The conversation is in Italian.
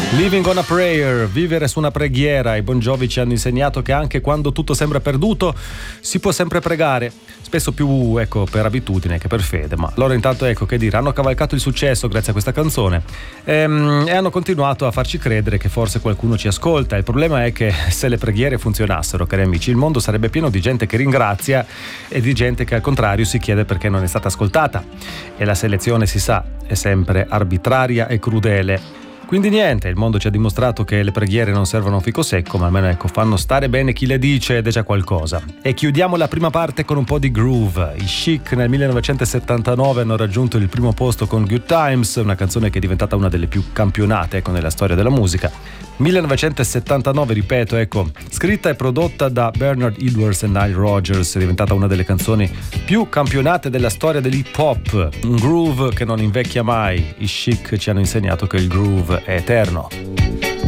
Living on a prayer, vivere su una preghiera. I Bon Jovi ci hanno insegnato che anche quando tutto sembra perduto si può sempre pregare, spesso più per abitudine che per fede, ma loro intanto che dire, hanno cavalcato il successo grazie a questa canzone e hanno continuato a farci credere che forse qualcuno ci ascolta. Il problema è che se le preghiere funzionassero, cari amici, il mondo sarebbe pieno di gente che ringrazia e di gente che al contrario si chiede perché non è stata ascoltata, e la selezione, si sa, è sempre arbitraria e crudele. Quindi niente, il mondo ci ha dimostrato che le preghiere non servono a un fico secco, ma almeno fanno stare bene chi le dice ed è già qualcosa. E chiudiamo la prima parte con un po' di groove. I Chic nel 1979 hanno raggiunto il primo posto con Good Times, una canzone che è diventata una delle più campionate nella storia della musica. 1979, ripeto, scritta e prodotta da Bernard Edwards e Nile Rodgers, è diventata una delle canzoni più campionate della storia dell'hip hop. Un groove che non invecchia mai. I Chic ci hanno insegnato che il groove è eterno.